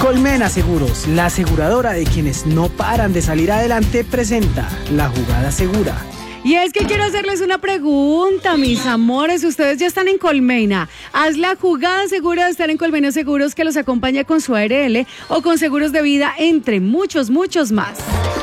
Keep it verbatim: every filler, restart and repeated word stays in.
Colmena Seguros, la aseguradora de quienes no paran de salir adelante, presenta La Jugada Segura. Y es que quiero hacerles una pregunta, mis amores. Ustedes ya están en Colmena. Haz la jugada segura de estar en Colmena Seguros, que los acompaña con su A R L o con seguros de vida, entre muchos, muchos más.